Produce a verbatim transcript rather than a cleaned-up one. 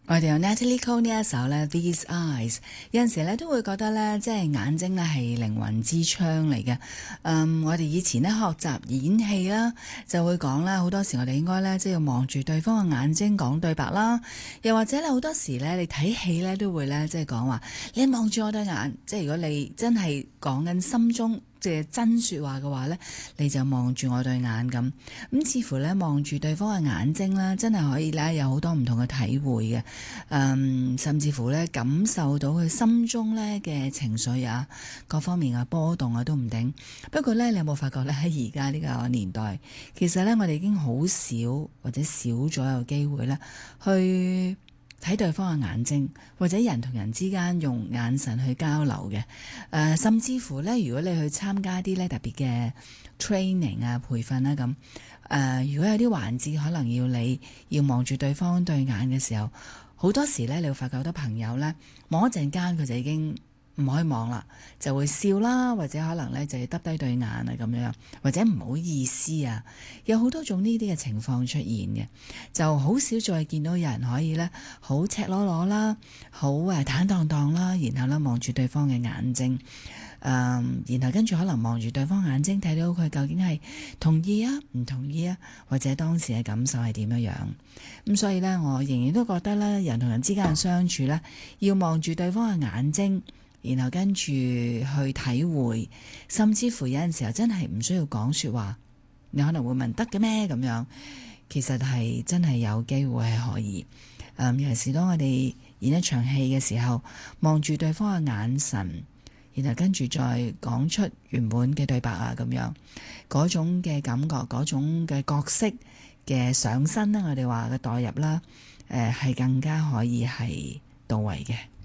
我哋用 Natalie Cole 呢一首咧 These Eyes， 有陣時咧都會覺得咧，即係眼睛咧係靈魂之窗嚟嘅。嗯，我哋以前咧學習演戲啦，就會講啦，好多時我哋應該咧即係要望住對方嘅眼睛講對白啦。又或者咧好多時咧你睇戲咧都會咧即係講話，你望住我對眼，即係如果你真係講緊心中即係真說話嘅話咧，你就望住我對眼咁。咁似乎咧望住對方嘅眼睛啦，真係可以咧有好多唔同嘅體會嘅。嗯，甚至乎咧感受到佢心中咧嘅情緒啊，各方面嘅波動啊都唔定。不過咧，你有冇發覺咧喺而家呢個年代，其實咧我哋已經好少或者少咗有機會咧去睇對方嘅眼睛，或者人同人之間用眼神去交流嘅。誒、呃，甚至乎咧，如果你去參加啲咧特別嘅 training 啊、培訓啦咁，誒、呃，如果有啲環節可能要你要望住對方對眼嘅時候，好多時咧你會發覺好多朋友咧望一陣間佢就已經唔可以望啦，就會笑啦，或者可能咧就要耷低對眼啊咁樣，或者唔好意思啊，有好多種呢啲嘅情況出現嘅，就好少再見到有人可以咧好赤裸裸啦，好誒坦蕩蕩啦，然後咧望住對方嘅眼睛，誒、嗯，然後跟住可能望住對方眼睛，睇到佢究竟係同意啊，唔同意啊，或者當時嘅感受係點樣樣。咁所以咧，我仍然都覺得咧，人同人之間嘅相處咧，要望住對方嘅眼睛。然後跟住去體會，甚至乎有陣時候真係唔需要講說話，你可能會問得嘅咩咁樣，其實係真係有機會係可以。嗯，尤其是當我哋演一場戲嘅時候，望住對方嘅眼神，然後跟住再講出原本嘅對白啊咁樣，嗰種嘅感覺，嗰種嘅角色嘅上身啦，我哋話嘅代入啦，誒、呃、係更加可以係到位嘅。